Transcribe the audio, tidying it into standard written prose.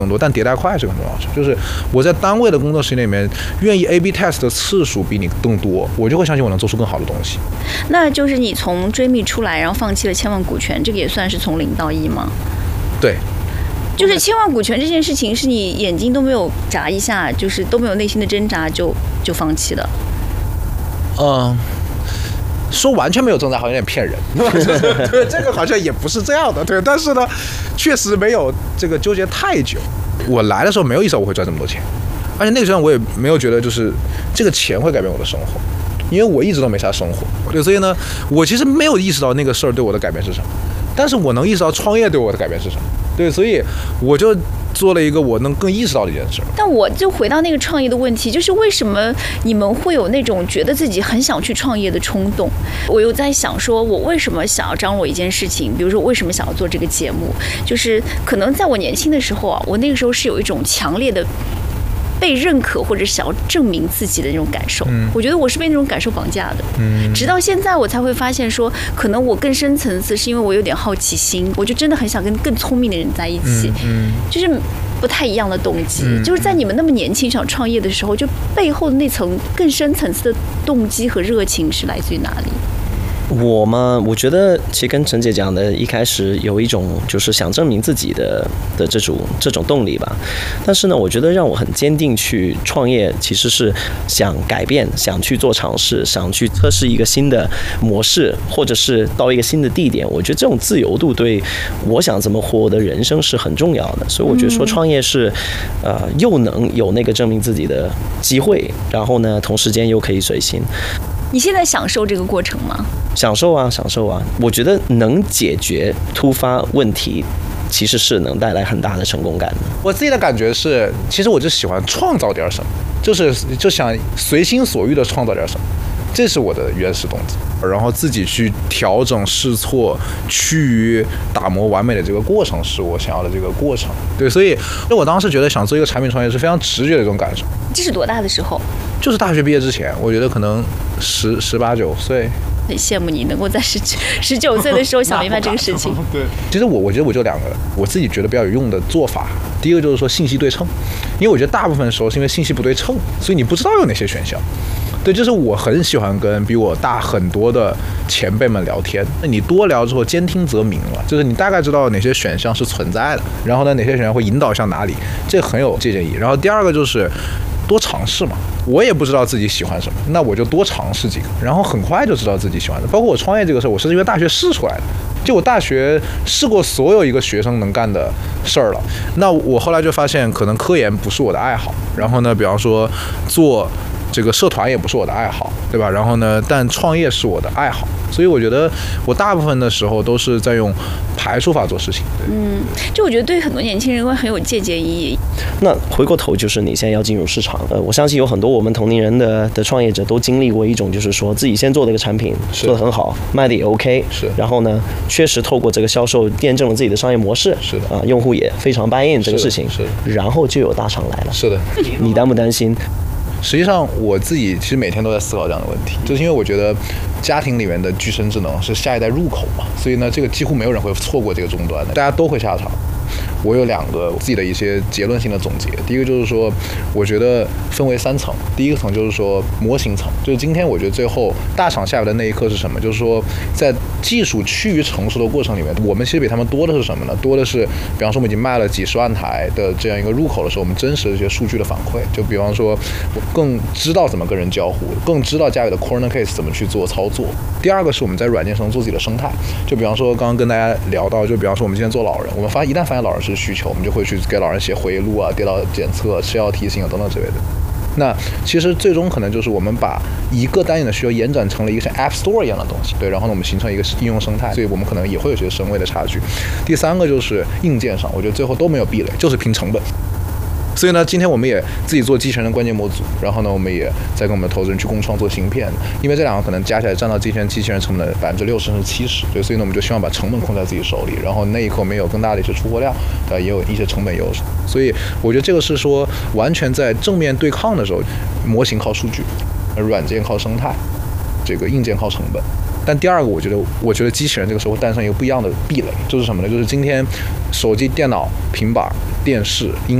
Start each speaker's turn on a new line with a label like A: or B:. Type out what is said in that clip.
A: 更多，但迭代快是更重要的。就是我在单位的工作时间里面，愿意 A/B test 的次数比你更多，我就会相信我能做出更好的东西。
B: 那就是你从追觅出来，然后放弃了千万股权，这个也算是从0到1吗？
A: 对。
B: 就是千万股权这件事情，是你眼睛都没有眨一下，就是都没有内心的挣扎就放弃了。
A: 说完全没有挣扎好像有点骗人，对，这个好像也不是这样的，对，但是呢，确实没有这个纠结太久。我来的时候没有意识到我会赚这么多钱，而且那个时候我也没有觉得就是这个钱会改变我的生活，因为我一直都没啥生活，对，所以呢，我其实没有意识到那个事儿对我的改变是什么，但是我能意识到创业对我的改变是什么，对，所以我就做了一个我能更意识到的一件事。
B: 但我就回到那个创业的问题，就是为什么你们会有那种觉得自己很想去创业的冲动？我又在想说，我为什么想要张罗一件事情？比如说，为什么想要做这个节目？就是可能在我年轻的时候啊，我那个时候是有一种强烈的被认可或者想要证明自己的那种感受，我觉得我是被那种感受绑架的。直到现在我才会发现说，可能我更深层次是因为我有点好奇心，我就真的很想跟更聪明的人在一起，就是不太一样的动机。就是在你们那么年轻想创业的时候，就背后的那层更深层次的动机和热情是来自于哪里？
C: 我嘛，我觉得其实跟陈姐讲的，一开始有一种就是想证明自己的这种动力吧。但是呢，我觉得让我很坚定去创业，其实是想改变，想去做尝试，想去测试一个新的模式，或者是到一个新的地点。我觉得这种自由度对我想怎么活的人生是很重要的。所以我觉得说创业是，又能有那个证明自己的机会，然后呢，同时间又可以随心。
B: 你现在享受这个过程吗？
C: 享受啊，享受啊！我觉得能解决突发问题，其实是能带来很大的成功感的。
A: 我自己的感觉是，其实我就喜欢创造点什么，就想随心所欲的创造点什么，这是我的原始动机。然后自己去调整试错，趋于打磨完美的这个过程，是我想要的这个过程。对，所以我当时觉得想做一个产品创业是非常直觉的一种感受。
B: 这是多大的时候？
A: 就是大学毕业之前，我觉得可能18、19岁。
B: 很羡慕你能够在19岁的时候想明白这个事情。
A: 对，其实我觉得我就2个，我自己觉得比较有用的做法。第一个就是说信息对称，因为我觉得大部分的时候是因为信息不对称，所以你不知道有哪些选项。对，就是我很喜欢跟比我大很多的前辈们聊天。那你多聊之后，兼听则明了，就是你大概知道哪些选项是存在的，然后呢，哪些选项会引导向哪里，这很有借鉴意义。然后第二个就是多尝试嘛，我也不知道自己喜欢什么，那我就多尝试几个，然后很快就知道自己喜欢的。包括我创业这个事儿，我是因为大学试出来的，就我大学试过所有一个学生能干的事儿了。那我后来就发现，可能科研不是我的爱好，然后呢，比方说做这个社团也不是我的爱好，对吧？然后呢，但创业是我的爱好，所以我觉得我大部分的时候都是在用排除法做事情。
B: 就我觉得对很多年轻人会很有借鉴意义。
C: 那回过头就是你现在要进入市场，我相信有很多我们同龄人的创业者都经历过一种，就是说自己先做的一个产品做得很好，卖的也 OK，
A: 是，
C: 然后呢，确实透过这个销售验证了自己的商业模式，
A: 是的
C: 啊，用户也非常 buy in 这个事情，
A: 是的，
C: 然后就有大厂来了，
A: 是的，
C: 你担不担心？
A: 实际上我自己其实每天都在思考这样的问题，就是因为我觉得家庭里面的具身智能是下一代入口嘛，所以呢，这个几乎没有人会错过这个终端的，大家都会下场。我有2个自己的一些结论性的总结。第一个就是说，我觉得分为3层。第一个层就是说模型层，就是今天我觉得最后大厂下来的那一刻是什么？就是说在技术趋于成熟的过程里面，我们其实比他们多的是什么呢？多的是，比方说我们已经卖了几十万台的这样一个入口的时候，我们真实的这些数据的反馈。就比方说，我更知道怎么跟人交互，更知道家里的 corner case 怎么去做操作。第二个是我们在软件上做自己的生态。就比方说刚刚跟大家聊到，就比方说我们今天做老人，我们一旦发现老人是需求，我们就会去给老人写回忆录啊、跌倒检测、吃药提醒啊等等之类的。那其实最终可能就是我们把一个单元的需求延展成了一个像 App Store 一样的东西，对，然后呢我们形成一个应用生态，所以我们可能也会有些深微的差距。第3个就是硬件上，我觉得最后都没有壁垒，就是拼成本。所以呢，今天我们也自己做机器人的关键模组，然后呢，我们也在跟我们的投资人去共创做芯片，因为这2个可能加起来占到机器人成本的60%甚至70%，对，所以呢，我们就希望把成本控在自己手里，然后那一刻我们有更大的一些出货量，也有一些成本优势。所以我觉得这个是说完全在正面对抗的时候，模型靠数据，软件靠生态，这个硬件靠成本。但第2个，我觉得机器人这个时候诞生一个不一样的壁垒，就是什么呢？就是今天手机、电脑、平板、电视、音